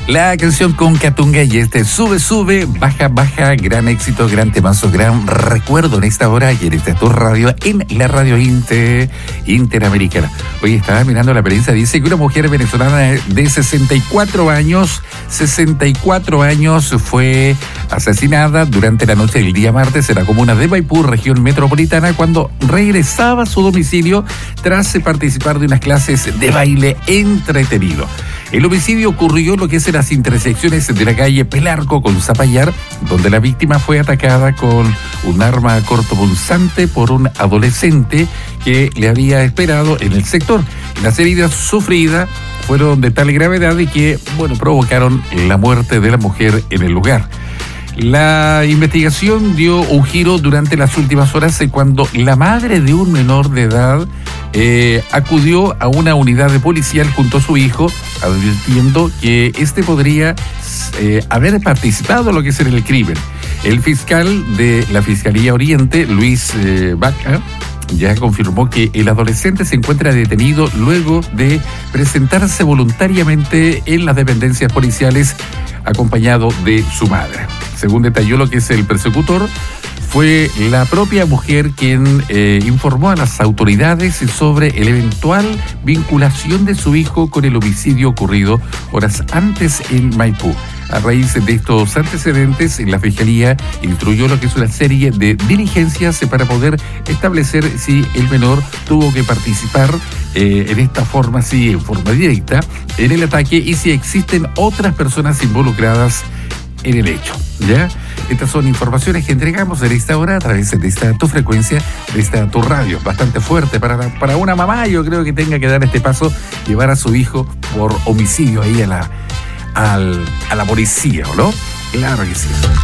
La canción con Catunga y Sube, Sube, Baja, Baja, gran éxito, gran temazo, gran recuerdo en esta hora y en esta tu radio, en la radio Interamericana. Hoy estaba mirando la prensa, dice que una mujer venezolana de 64 años fue asesinada durante la noche del día martes en la comuna de Maipú, región metropolitana, cuando regresaba a su domicilio tras participar de unas clases de baile entretenido. El homicidio ocurrió en lo que es en las intersecciones de la calle Pelarco con Zapallar, donde la víctima fue atacada con un arma cortopunzante por un adolescente que le había esperado en el sector. Las heridas sufridas fueron de tal gravedad y que, provocaron la muerte de la mujer en el lugar. La investigación dio un giro durante las últimas horas cuando la madre de un menor de edad acudió a una unidad de policial junto a su hijo, advirtiendo que este podría haber participado en lo que es el crimen. El fiscal de la Fiscalía Oriente, Luis Vaca, ya confirmó que el adolescente se encuentra detenido luego de presentarse voluntariamente en las dependencias policiales acompañado de su madre. Según detalló lo que es el persecutor, fue la propia mujer quien informó a las autoridades sobre el eventual vinculación de su hijo con el homicidio ocurrido horas antes en Maipú. A raíz de estos antecedentes, la Fiscalía instruyó lo que es una serie de diligencias para poder establecer si el menor tuvo que participar en esta forma, en forma directa, en el ataque y si existen otras personas involucradas en el hecho, ¿ya? Estas son informaciones que entregamos en esta hora a través de esta tu frecuencia, de esta tu radio. Bastante fuerte para una mamá, yo creo que tenga que dar este paso, llevar a su hijo por homicidio ahí a la policía, ¿no? Claro que sí.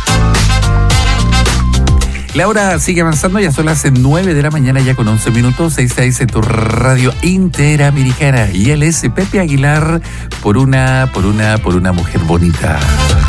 La hora sigue avanzando, ya son las 9 de la mañana, ya con 11 minutos. Esta es tu radio Interamericana y él es Pepe Aguilar, por una mujer bonita.